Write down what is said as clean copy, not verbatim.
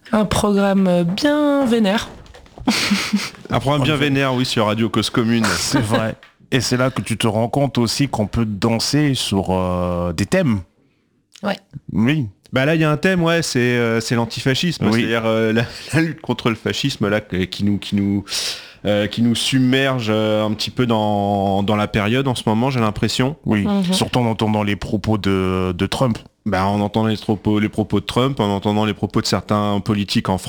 Un programme bien vénère. Un programme bien vénère, oui, sur Radio Cause Commune. C'est vrai. Et c'est là que tu te rends compte aussi qu'on peut danser sur des thèmes. Ouais. Oui. Bah là, il y a un thème, ouais, c'est l'antifascisme, Oui. c'est-à-dire la lutte contre le fascisme là qui nous submerge un petit peu dans la période en ce moment, j'ai l'impression. Oui. Surtout en entendant les propos de Trump. Bah, en entendant les propos de Trump, en entendant les propos de certains politiques en France.